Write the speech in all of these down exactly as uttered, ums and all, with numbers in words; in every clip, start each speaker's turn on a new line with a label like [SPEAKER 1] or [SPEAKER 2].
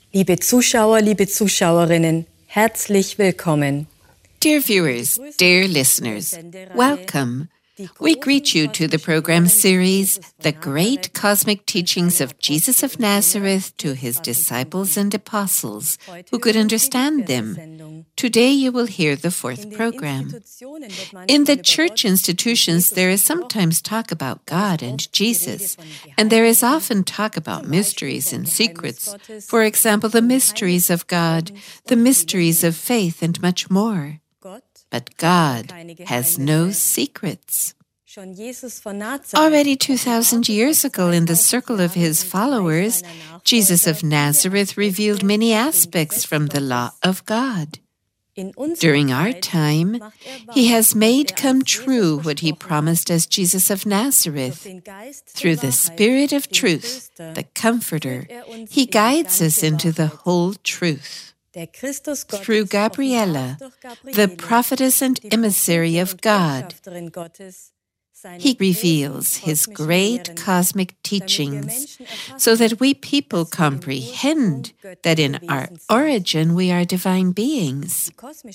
[SPEAKER 1] Liebe Zuschauer, liebe Zuschauerinnen, herzlich willkommen.
[SPEAKER 2] Dear viewers, dear listeners, welcome. We greet you to the program series, The Great Cosmic Teachings of Jesus of Nazareth to His Disciples and Apostles, who could understand them. Today you will hear the fourth program. In the church institutions, there is sometimes talk about God and Jesus, and there is often talk about mysteries and secrets. For example, the mysteries of God, the mysteries of faith, and much more. But God has no secrets. Already two thousand years ago, in the circle of His followers, Jesus of Nazareth revealed many aspects from the law of God. During our time, He has made come true what He promised as Jesus of Nazareth. Through the Spirit of truth, the Comforter, He guides us into the whole truth. Through Gabriela, the prophetess and emissary of God, He reveals His great cosmic teachings so that we people comprehend that in our origin we are divine beings.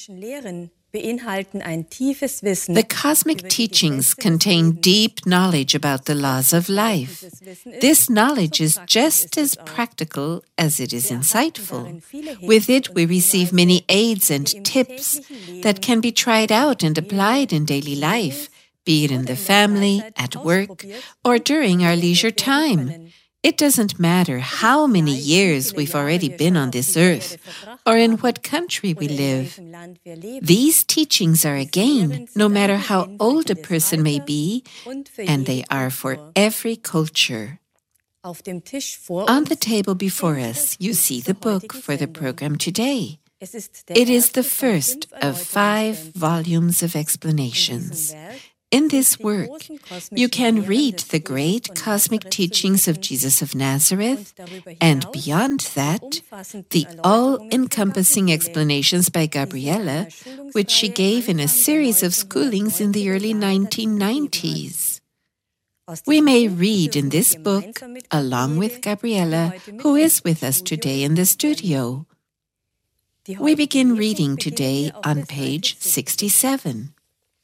[SPEAKER 2] The cosmic teachings contain deep knowledge about the laws of life. This knowledge is just as practical as it is insightful. With it, we receive many aids and tips that can be tried out and applied in daily life, be it in the family, at work, or during our leisure time. It doesn't matter how many years we've already been on this earth, or in what country we live. These teachings are a gain, no matter how old a person may be, and they are for every culture. On the table before us, you see the book for the program today. It is the first of five volumes of explanations. In this work, you can read the great cosmic teachings of Jesus of Nazareth, and beyond that, the all-encompassing explanations by Gabriela, which she gave in a series of schoolings in the early nineteen nineties. We may read in this book, along with Gabriela, who is with us today in the studio. We begin reading today on page sixty-seven.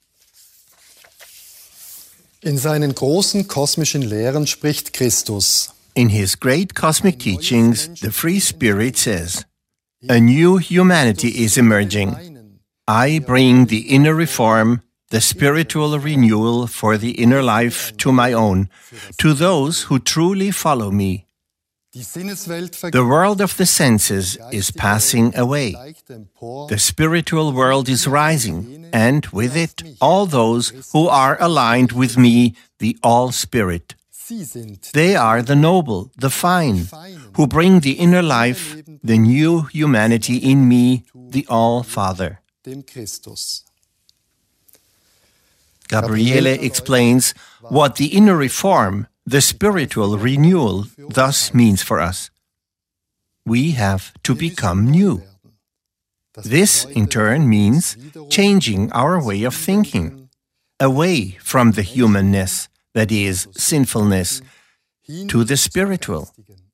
[SPEAKER 3] In seinen großen kosmischen Lehren spricht Christus.
[SPEAKER 4] In his great cosmic teachings, the Free Spirit says, a new humanity is emerging. I bring the inner reform, the spiritual renewal for the inner life to my own, to those who truly follow me. The world of the senses is passing away. The spiritual world is rising, and with it, all those who are aligned with me, the All-Spirit. They are the noble, the fine, who bring the inner life, the new humanity in me, the All-Father. Gabriele explains what the inner reform, the spiritual renewal, thus means for us. We have to become new. This, in turn, means changing our way of thinking, away from the humanness, that is, sinfulness, to the spiritual.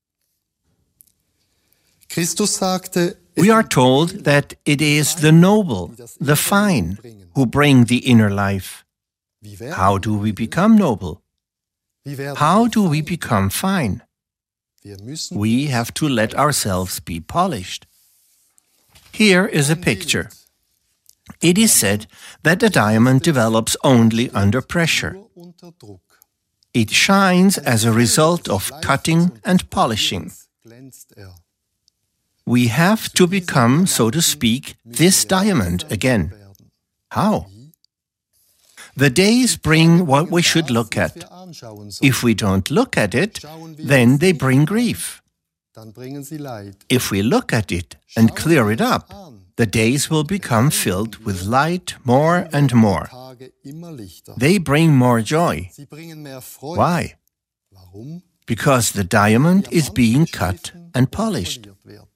[SPEAKER 4] We are told that it is the noble, the fine, who bring the inner life. How do we become noble? How do we become fine? We have to let ourselves be polished. Here is a picture. It is said that a diamond develops only under pressure. It shines as a result of cutting and polishing. We have to become, so to speak, this diamond again. How? The days bring what we should look at. If we don't look at it, then they bring grief. If we look at it and clear it up, the days will become filled with light more and more. They bring more joy. Why? Because the diamond is being cut and polished.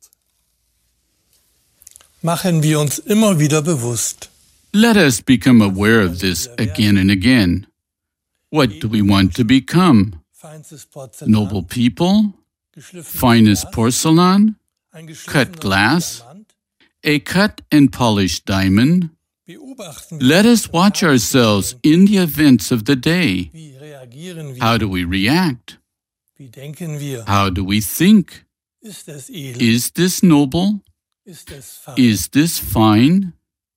[SPEAKER 5] Machen wir uns immer wieder bewusst.
[SPEAKER 6] Let us become aware of this again and again. What do we want to become? Noble people? Finest porcelain? cut glass, a cut and polished diamond, let us watch ourselves in the events of the day. How do we react? How do we think? Is this noble? Is this fine?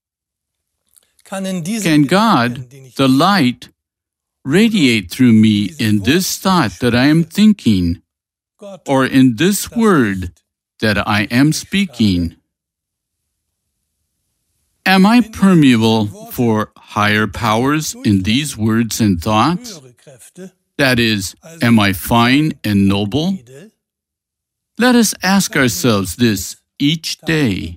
[SPEAKER 6] Can God, the light, radiate through me in this thought that I am thinking, or in this word that I am speaking? Am I permeable for higher powers in these words and thoughts? That is, am I fine and noble? Let us ask ourselves this each day.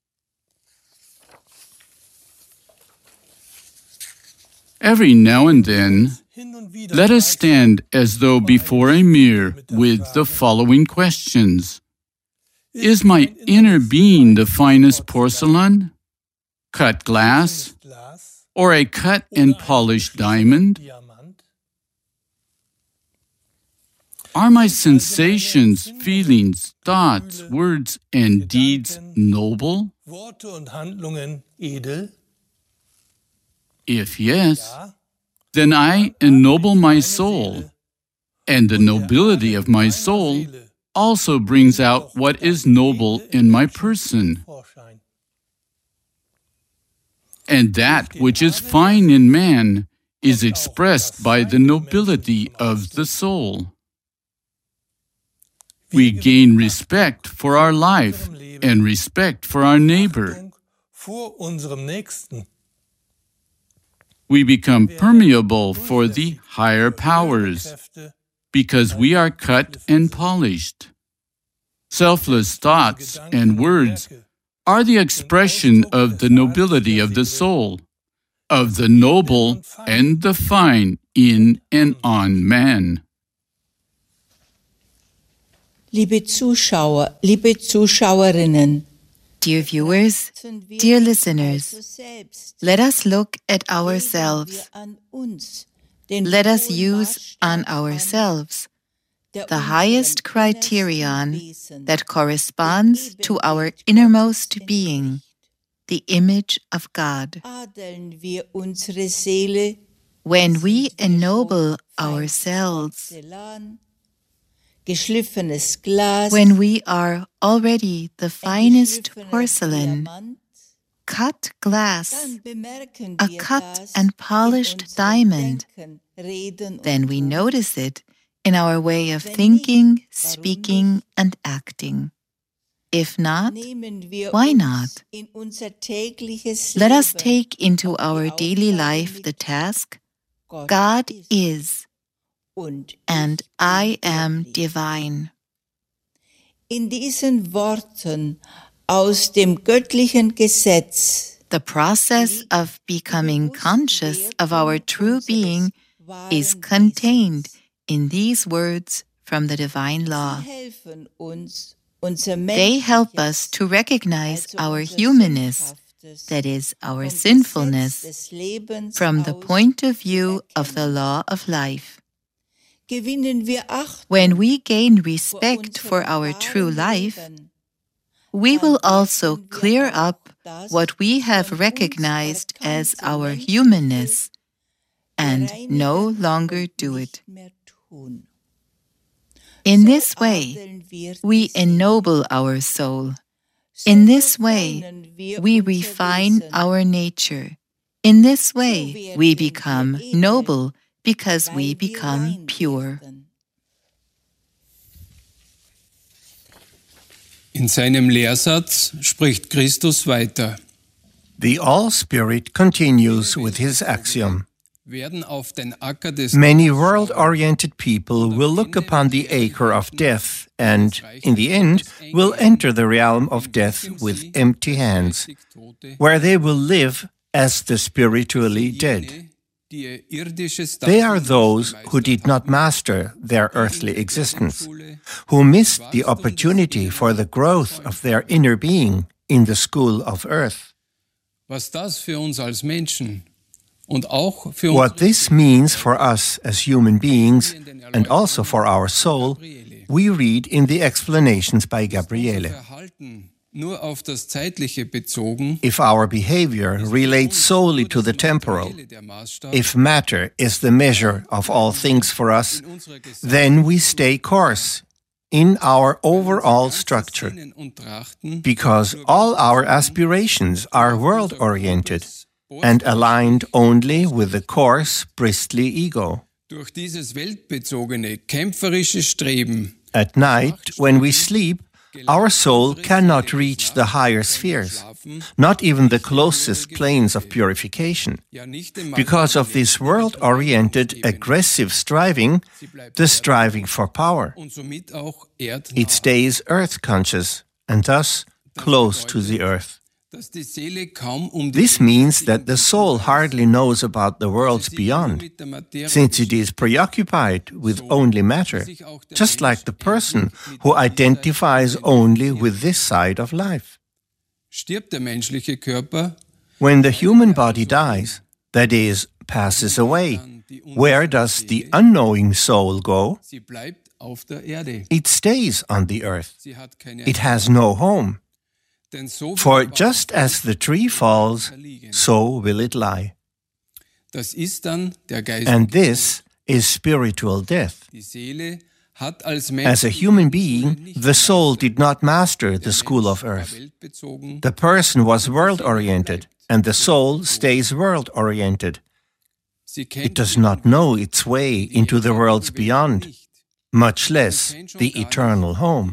[SPEAKER 6] Every now and then, let us stand as though before a mirror with the following questions. Is my inner being the finest porcelain, cut glass, or a cut and polished diamond? Are my sensations, feelings, thoughts, words, and deeds noble? If yes, then I ennoble my soul, and the nobility of my soul also brings out what is noble in my person. And that which is fine in man is expressed by the nobility of the soul. We gain respect for our life and respect for our neighbor. We become permeable for the higher powers because we are cut and polished. Selfless thoughts and words are the expression of the nobility of the soul, of the noble and the fine in and on man.
[SPEAKER 7] Liebe Zuschauer, liebe Zuschauerinnen,
[SPEAKER 2] dear viewers, dear listeners, let us look at ourselves. Let us use on ourselves the highest criterion that corresponds to our innermost being, the image of God. When we ennoble ourselves, when we are already the finest porcelain, cut glass, a cut and polished diamond, then we notice it in our way of thinking, speaking, and acting. If not, why not? Let us take into our daily life the task, God is, and I am divine.
[SPEAKER 7] In diesen Worten aus dem göttlichen Gesetz,
[SPEAKER 2] the process of becoming conscious of our true being is contained in these words from the divine law. They help us to recognize our humanness, that is, our sinfulness, from the point of view of the law of life. When we gain respect for our true life, we will also clear up what we have recognized as our humanness and no longer do it. In this way, we ennoble our soul. In this way, we refine our nature. In this way, we become noble because we become pure.
[SPEAKER 8] In seinem Lehrsatz spricht Christus weiter.
[SPEAKER 4] The All-Spirit continues with his axiom. Many world-oriented people will look upon the acre of death and, in the end, will enter the realm of death with empty hands, where they will live as the spiritually dead. They are those who did not master their earthly existence, who missed the opportunity for the growth of their inner being in the school of earth. What this means for us as human beings, and also for our soul, we read in the explanations by Gabriele.
[SPEAKER 8] Nur auf das Zeitliche bezogen,
[SPEAKER 4] if our behavior relates solely to the temporal, if matter is the measure of all things for us, then we stay coarse in our overall structure, because all our aspirations are world-oriented and aligned only with the coarse, bristly ego.
[SPEAKER 8] Durch dieses weltbezogene, kämpferische Streben,
[SPEAKER 4] at night, when we sleep, our soul cannot reach the higher spheres, not even the closest planes of purification. Because of this world-oriented, aggressive striving, the striving for power, it stays earth-conscious and thus close to the earth. This means that the soul hardly knows about the worlds beyond, since it is preoccupied with only matter, just like the person who identifies only with this side of life. When the human body dies, that is, passes away, where does the unknowing soul go? It stays on the earth. It has no home. For just as the tree falls, so will it lie. And this is spiritual death. As a human being, the soul did not master the school of earth. The person was world-oriented, and the soul stays world-oriented. It does not know its way into the worlds beyond, much less the eternal home.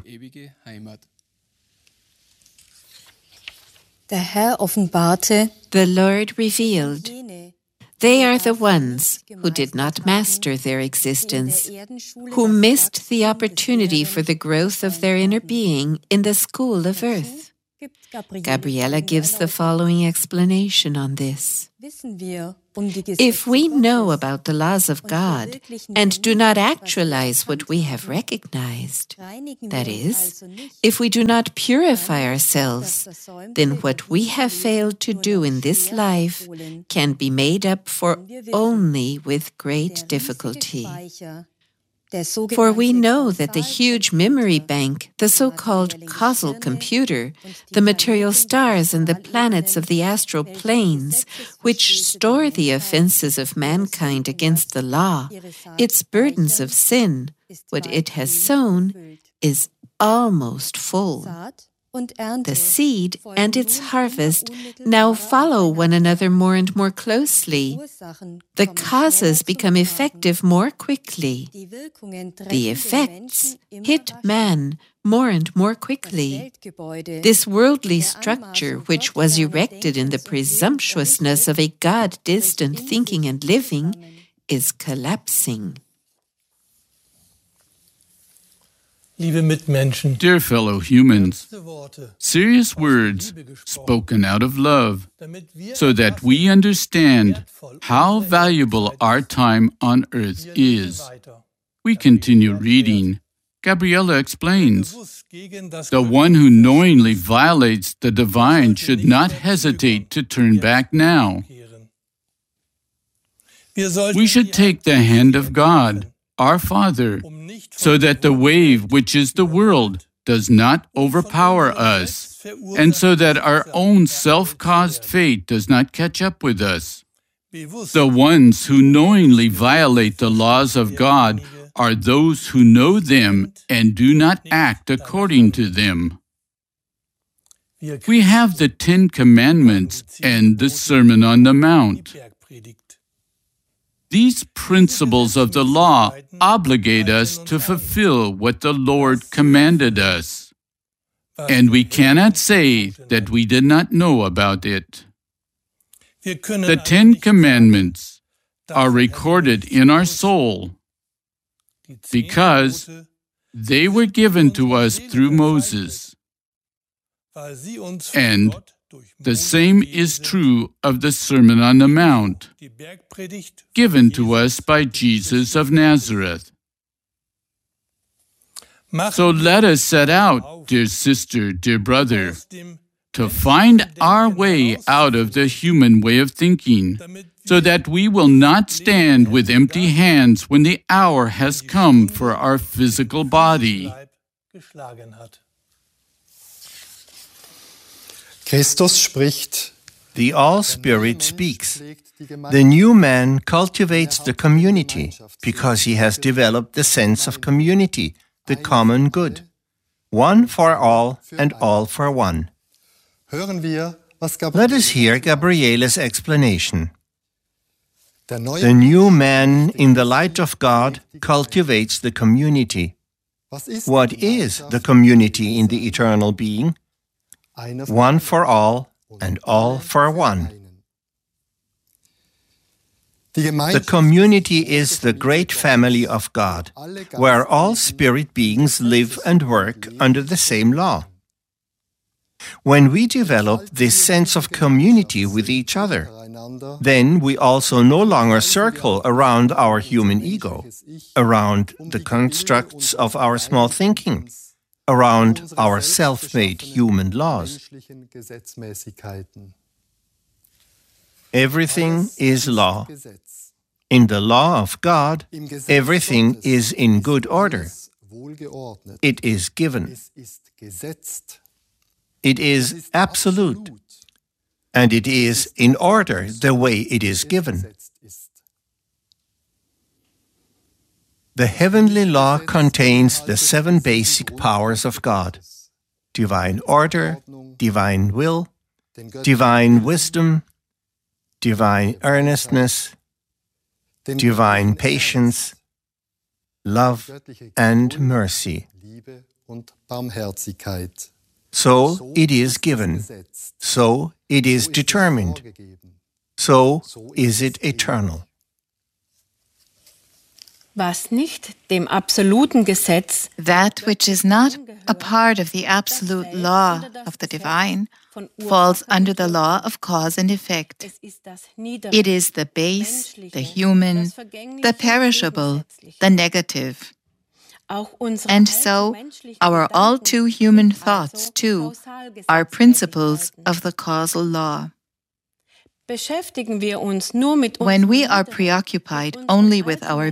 [SPEAKER 1] Der Herr offenbarte,
[SPEAKER 2] the Lord revealed, they are the ones who did not master their existence, who missed the opportunity for the growth of their inner being in the school of earth. Gabriele gives the following explanation on this. If we know about the laws of God and do not actualize what we have recognized, that is, if we do not purify ourselves, then what we have failed to do in this life can be made up for only with great difficulty. For we know that the huge memory bank, the so-called causal computer, the material stars and the planets of the astral planes, which store the offenses of mankind against the law, its burdens of sin, what it has sown, is almost full. The seed and its harvest now follow one another more and more closely. The causes become effective more quickly. The effects hit man more and more quickly. This worldly structure, which was erected in the presumptuousness of a God-distant thinking and living, is collapsing.
[SPEAKER 6] Dear fellow humans, serious words spoken out of love, so that we understand how valuable our time on earth is. We continue reading. Gabriele explains, the one who knowingly violates the divine should not hesitate to turn back now. We should take the hand of God, our Father, so that the wave, which is the world, does not overpower us, and so that our own self-caused fate does not catch up with us. The ones who knowingly violate the laws of God are those who know them and do not act according to them. We have the Ten Commandments and the Sermon on the Mount. These principles of the law obligate us to fulfill what the Lord commanded us, and we cannot say that we did not know about it. The Ten Commandments are recorded in our soul because they were given to us through Moses, and the same is true of the Sermon on the Mount, given to us by Jesus of Nazareth. So let us set out, dear sister, dear brother, to find our way out of the human way of thinking, so that we will not stand with empty hands when the hour has come for our physical body.
[SPEAKER 3] Christus spricht.
[SPEAKER 4] The All-Spirit speaks. The new man cultivates the community because he has developed the sense of community, the common good. One for all and all for one. Let us hear Gabriele's explanation. The new man in the light of God cultivates the community. What is the community in the eternal being? One for all and all for one. The community is the great family of God, where all spirit beings live and work under the same law. When we develop this sense of community with each other, then we also no longer circle around our human ego, around the constructs of our small thinking, around our self-made human laws. Everything is law. In the law of God, everything is in good order. It is given. It is absolute. And it is in order the way it is given. The heavenly law contains the seven basic powers of God: divine order, divine will, divine wisdom, divine earnestness, divine patience, love, and mercy. So it is given. So it is determined. So is it eternal.
[SPEAKER 1] Was nicht dem absoluten Gesetz,
[SPEAKER 9] that which is not a part of the absolute law of the divine, falls under the law of cause and effect. It is the base, the human, the perishable, the negative. And so, our all too human thoughts, too, are principles of the causal law. When we are preoccupied only with our